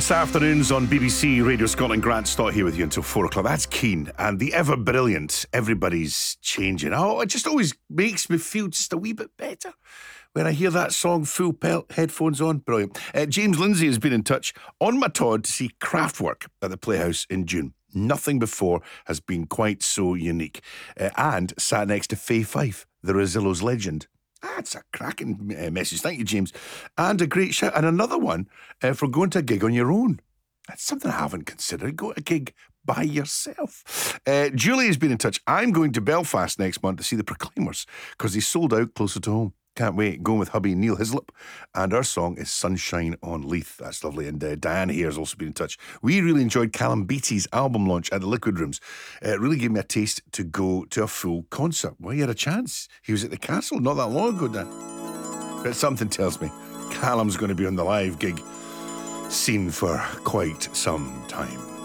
Weeknights afternoons on BBC Radio Scotland. Grant Stott here with you until 4 o'clock. That's Keane and the ever brilliant Everybody's Changing. Oh, it just always makes me feel just a wee bit better when I hear that song, full pelt, headphones on. Brilliant. James Lindsay has been in touch on my Todd to see Kraftwerk at the Playhouse in June. Nothing before has been quite so unique. And sat next to Faye Fife, the Rosillo's legend. That's a cracking message. Thank you, James. And a great shout. And another one for going to a gig on your own. That's something I haven't considered. Go to a gig by yourself. Julie has been in touch. I'm going to Belfast next month to see the Proclaimers because they sold out closer to home. Can't wait. Going with hubby Neil Hislop. And our song is Sunshine on Leith. That's lovely. And Diane here has also been in touch. We really enjoyed Callum Beattie's album launch at the Liquid Rooms. It really gave me a taste to go to a full concert. Well, you had a chance. He was at the Castle not that long ago, Dan. But something tells me Callum's going to be on the live gig scene for quite some time.